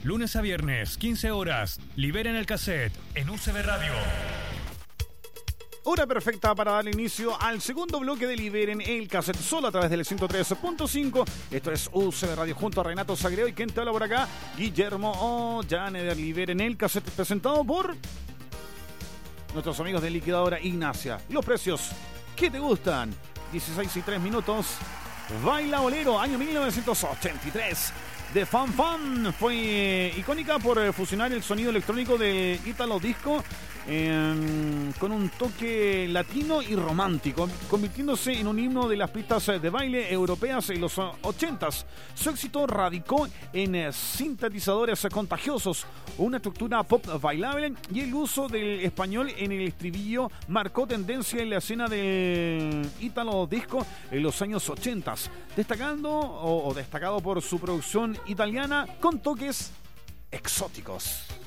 lunes a viernes, 15 horas. Liberen el cassette en UCB Radio. Hora perfecta para darle inicio al segundo bloque de Liberen el cassette, solo a través del 103.5. Esto es UCB Radio junto a Renato Sagreo y quien te habla por acá, Guillermo Ollane. Liberen el cassette, presentado por nuestros amigos de Liquidadora Ignacia. Los precios que te gustan: 16 y 3 minutos. Baila Bolero, año 1983. The Fan Fan fue icónica por fusionar el sonido electrónico de Italo Disco con un toque latino y romántico, convirtiéndose en un himno de las pistas de baile europeas en los 80s. Su éxito radicó en sintetizadores contagiosos, una estructura pop bailable y el uso del español en el estribillo marcó tendencia en la escena del Italo Disco en los años 80s, destacado por su producción italiana con toques exóticos.